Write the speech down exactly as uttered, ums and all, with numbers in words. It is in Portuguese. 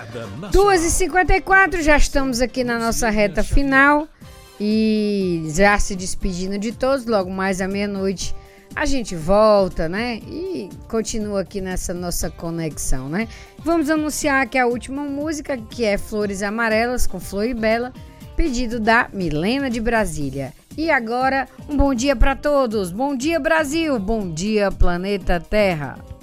duas e cinquenta e quatro, já estamos aqui na nossa reta final e já se despedindo de todos. Logo mais à meia-noite a gente volta, né? E continua aqui nessa nossa conexão, né? Vamos anunciar que a última música, que é Flores Amarelas, com Floribela, pedido da Milena de Brasília. E agora, um bom dia para todos. Bom dia, Brasil. Bom dia, planeta Terra.